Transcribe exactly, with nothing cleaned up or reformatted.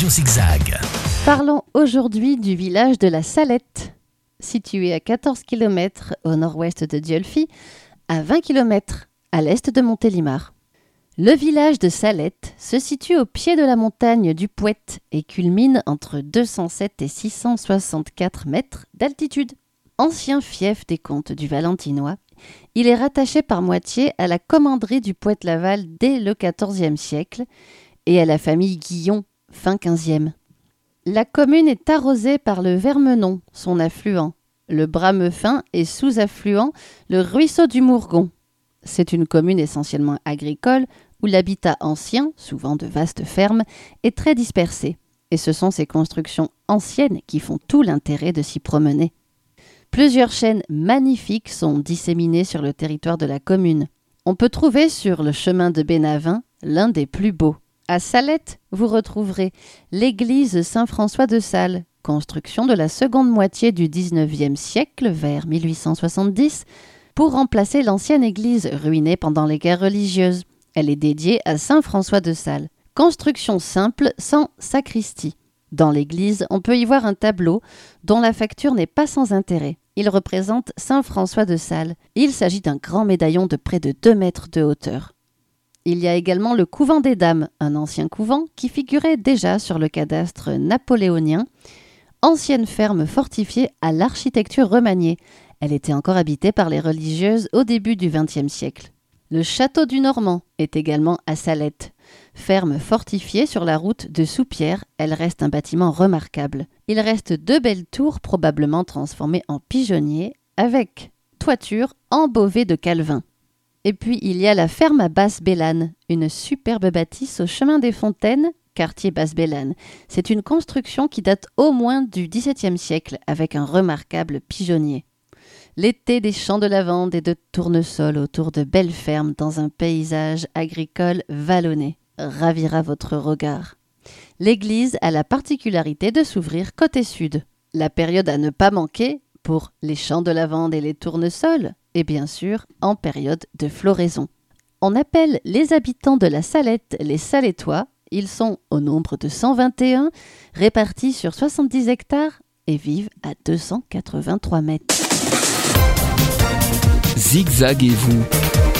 Radio Zigzag. Parlons aujourd'hui du village de la Salette, situé à quatorze kilomètres au nord-ouest de Dieulfi, à vingt kilomètres à l'est de Montélimar. Le village de Salette se situe au pied de la montagne du Pouet et culmine entre deux cent sept et six cent soixante-quatre mètres d'altitude. Ancien fief des comtes du Valentinois, il est rattaché par moitié à la commanderie du Pouet-Laval dès le quatorzième siècle et à la famille Guillon, fin quinzième. La commune est arrosée par le Vermenon, son affluent, le Bramefin et sous-affluent, le ruisseau du Mourgon. C'est une commune essentiellement agricole où l'habitat ancien, souvent de vastes fermes, est très dispersé. Et ce sont ces constructions anciennes qui font tout l'intérêt de s'y promener. Plusieurs chênes magnifiques sont disséminés sur le territoire de la commune. On peut trouver sur le chemin de Bénavin l'un des plus beaux. À Salette, vous retrouverez l'église Saint-François de Sales, construction de la seconde moitié du dix-neuvième siècle, vers mille huit cent soixante-dix, pour remplacer l'ancienne église ruinée pendant les guerres religieuses. Elle est dédiée à Saint-François de Sales. Construction simple, sans sacristie. Dans l'église, on peut y voir un tableau dont la facture n'est pas sans intérêt. Il représente Saint François de Sales. Il s'agit d'un grand médaillon de près de deux mètres de hauteur. Il y a également le couvent des Dames, un ancien couvent qui figurait déjà sur le cadastre napoléonien, ancienne ferme fortifiée à l'architecture remaniée. Elle était encore habitée par les religieuses au début du vingtième siècle. Le château du Normand est également à Salette. Ferme fortifiée sur la route de Soupières, elle reste un bâtiment remarquable. Il reste deux belles tours probablement transformées en pigeonniers avec toiture embovée de Calvin. Et puis il y a la ferme à Basse-Bélane, une superbe bâtisse au chemin des Fontaines, quartier Basse-Bélane. C'est une construction qui date au moins du dix-septième siècle avec un remarquable pigeonnier. L'été des champs de lavande et de tournesol autour de belles fermes dans un paysage agricole vallonné ravira votre regard. L'église a la particularité de s'ouvrir côté sud. La période à ne pas manquer pour les champs de lavande et les tournesols est bien sûr en période de floraison. On appelle les habitants de la Salette les Salettois. Ils sont au nombre de cent vingt et un, répartis sur soixante-dix hectares et vivent à deux cent quatre-vingt-trois mètres. Zigzag et vous,